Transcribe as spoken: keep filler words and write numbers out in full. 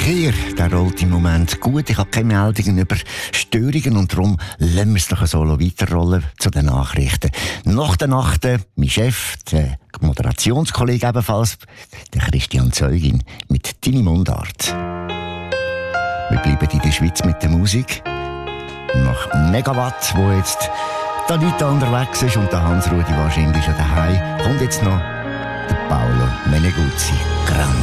Verkehr, der rollt im Moment gut. Ich habe keine Meldungen über Störungen und darum lassen wir es noch so weiterrollen zu den Nachrichten. Nach der Nacht, mein Chef, der Moderationskollege ebenfalls, der Christian Zeugin, mit «Deine Mundart». Wir bleiben in der Schweiz mit der Musik. Nach Megawatt, wo jetzt die Anita unterwegs ist und der Hans-Rudi wahrscheinlich schon daheim, kommt jetzt noch der Paolo Meneguzzi. Grande.